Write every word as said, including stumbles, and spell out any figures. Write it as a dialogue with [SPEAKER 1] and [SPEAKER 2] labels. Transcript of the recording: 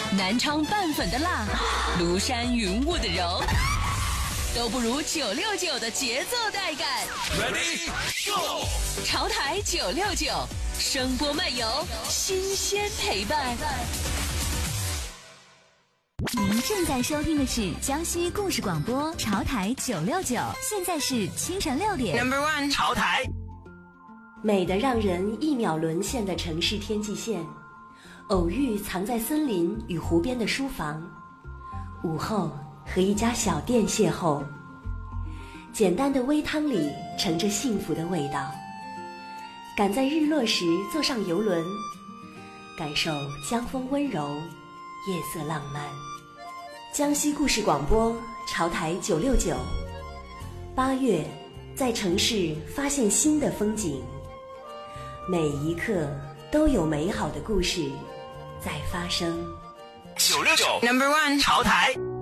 [SPEAKER 1] 南昌拌粉的辣，庐山云雾的柔，都不如九六九的节奏带感。Ready Go！ 潮台九六九，声波漫游，新鲜陪伴。
[SPEAKER 2] 您正在收听的是江西故事广播潮台九六九，现在是清晨六点。
[SPEAKER 1] Number one，
[SPEAKER 3] 潮台。
[SPEAKER 4] 美得让人一秒沦陷的城市天际线，偶遇藏在森林与湖边的书房，午后和一家小店邂逅，简单的微汤里盛着幸福的味道。赶在日落时坐上游轮，感受江风温柔，夜色浪漫。江西故事广播潮台九六九，八月在城市发现新的风景，每一刻都有美好的故事在发生。
[SPEAKER 3] 九六九
[SPEAKER 1] Number one，
[SPEAKER 3] 潮台。